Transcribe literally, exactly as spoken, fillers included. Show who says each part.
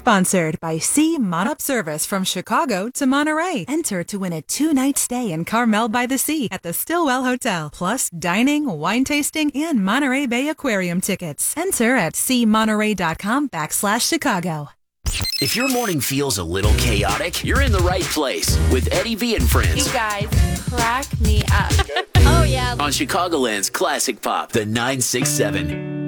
Speaker 1: Sponsored by Sea Monop Service from Chicago to Monterey. Enter to win a two-night stay in Carmel by the Sea at the Stillwell Hotel. Plus dining, wine tasting, and Monterey Bay Aquarium tickets. Enter at seamonterey.com backslash Chicago.
Speaker 2: If your morning feels a little chaotic, you're in the right place with Eddie V and Friends.
Speaker 3: You guys crack me up. Oh, yeah.
Speaker 2: On Chicagoland's Classic Pop, the nine six seven.